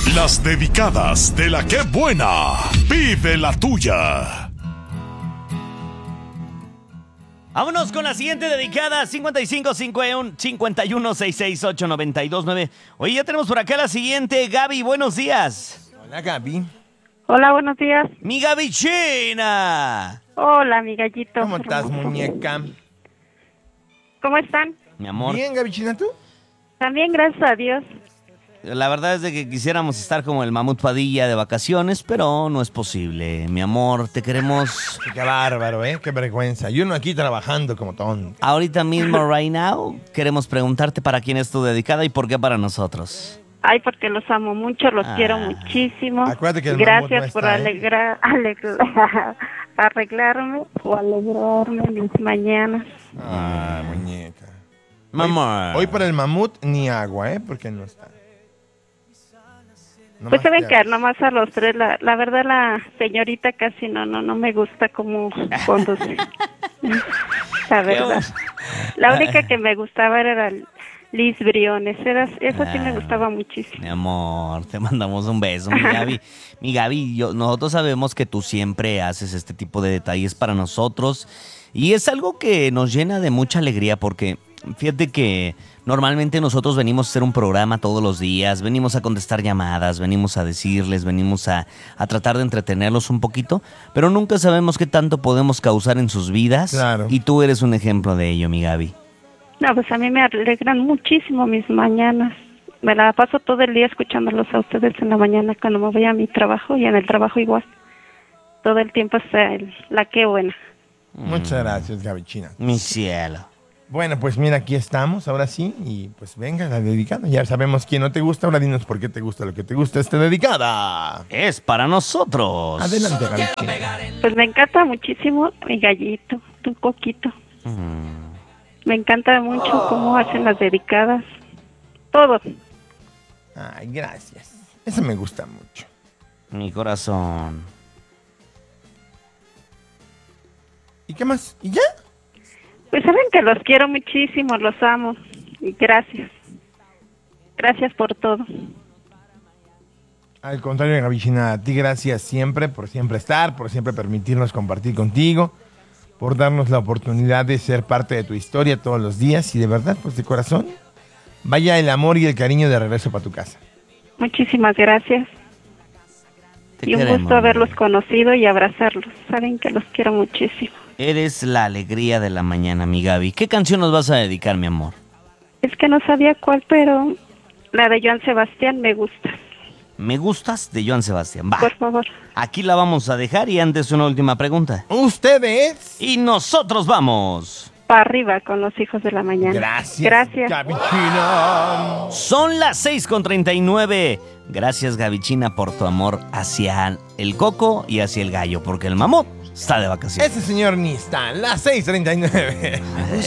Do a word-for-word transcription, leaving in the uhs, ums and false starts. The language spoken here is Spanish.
Las dedicadas de la que buena. Vive la tuya. Vámonos con la siguiente dedicada, cincuenta y cinco, cincuenta y uno, sesenta y seis ocho, noventa y dos nueve. Oye, ya tenemos por acá la siguiente. Gaby, buenos días. Hola, Gaby. Hola, buenos días. Mi Gaby China. Hola, mi gallito. ¿Cómo estás, hermoso. muñeca? ¿Cómo están? Mi amor. Bien, Gaby China, ¿tú? También, gracias a Dios. La verdad es de que quisiéramos estar como el Mamut Padilla de vacaciones, pero no es posible. Mi amor, te queremos Qué bárbaro, ¿eh? Qué vergüenza. Y uno aquí trabajando como tonto. ahorita mismo, right now. Queremos preguntarte para quién es tu dedicada y por qué para nosotros. Ay, porque los amo mucho, los Ah. quiero muchísimo. Acuérdate que el mamut Gracias no por está, ¿eh? alegrar, alegrar, arreglarme o alegrarme mis mañanas. Ah, muñeca. Mamá. Hoy, hoy para el mamut ni agua, ¿eh? Porque no está. No Pues más saben te- que nomás a los tres, la, la verdad la señorita casi no, no, no me gusta como conduce. La verdad. La única que me gustaba era Liz Briones, era, esa sí me gustaba muchísimo. Mi amor, te mandamos un beso, mi Gaby. Mi Gaby, yo, nosotros sabemos que tú siempre haces este tipo de detalles para nosotros y es algo que nos llena de mucha alegría porque fíjate que normalmente nosotros venimos a hacer un programa todos los días, venimos a contestar llamadas, venimos a decirles, venimos a, a tratar de entretenerlos un poquito, pero nunca sabemos qué tanto podemos causar en sus vidas. Claro. Y tú eres un ejemplo de ello, mi Gaby. No, pues a mí me alegran muchísimo mis mañanas. Me la paso todo el día escuchándolos a ustedes en la mañana cuando me voy a mi trabajo y en el trabajo igual. Todo el tiempo está el- la que buena. Muchas gracias, Gaby China. Mi cielo. Bueno, pues mira, aquí estamos, ahora sí. Y pues venga, la dedicada. Ya sabemos quién no te gusta. Ahora dinos por qué te gusta lo que te gusta esta dedicada. Es para nosotros. Adelante, Gaby China. Pues me encanta muchísimo mi gallito, tu coquito. Mm. Me encanta mucho cómo hacen las dedicadas. Todo. Ay, gracias. Eso me gusta mucho. Mi corazón. ¿Y qué más? ¿Y ya? Pues saben que los quiero muchísimo, los amo. Y gracias. Gracias por todo. Al contrario, Gaby China, a ti gracias siempre por siempre estar, por siempre permitirnos compartir contigo, por darnos la oportunidad de ser parte de tu historia todos los días y de verdad, pues de corazón, vaya el amor y el cariño de regreso para tu casa. Muchísimas gracias. Te Y un queremos, gusto haberlos mi- conocido y abrazarlos. Saben que los quiero muchísimo. Eres la alegría de la mañana, mi Gaby. ¿Qué canción nos vas a dedicar, mi amor? Es que no sabía cuál, pero la de Joan Sebastián me gusta. Me gustas de Joan Sebastián. Va. Por favor. Aquí la vamos a dejar y antes una última pregunta. Ustedes. Y nosotros vamos. Para arriba con los hijos de la mañana. Gracias. Gracias. Gaby China. Son las seis con treinta y nueve. Gracias, Gaby China, por tu amor hacia el coco y hacia el gallo, porque el mamut está de vacaciones. Ese señor ni está. Las seis treinta y nueve.